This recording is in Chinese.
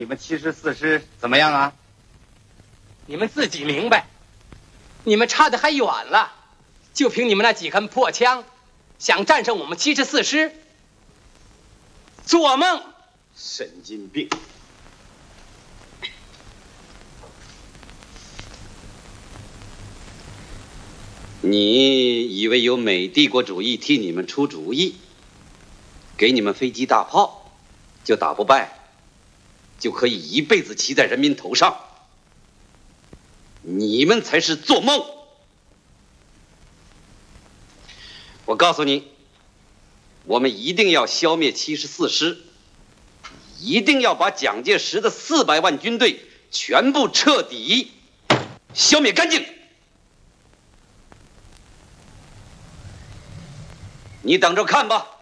你们74师怎么样啊？ 你们自己明白，你们差得还远了。就凭你们那几根破枪，想战胜我们74师？做梦！ 神经病！ 你以为有美帝国主义替你们出主意，给你们飞机大炮，就打不败，就可以一辈子骑在人民头上？你们才是做梦！我告诉你，我们一定要消灭74师，一定要把蒋介石的400万军队全部彻底消灭干净。你等着看吧。